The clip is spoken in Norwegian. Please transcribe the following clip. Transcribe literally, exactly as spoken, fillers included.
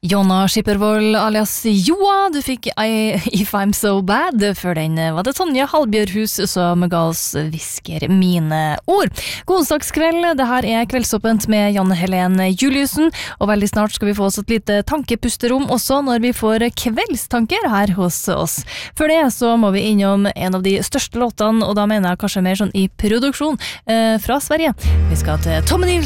Jonna Skippervold alias Joa, du fikk I, If I'm So Bad. Før den var det Tonje Halbjørhus som ga oss Hvisker mine ord. God onsdagskveld, det her er Kveldsåpent med Janne Helene Juliussen, og veldig snart skal vi få oss et lite tankepusterom også når vi får kveldstanker her hos oss. Før det så må vi innom en av de største låtene, og da mener jeg kanskje mer sånn i produksjon, eh, fra Sverige. Vi skal til Tommy Nils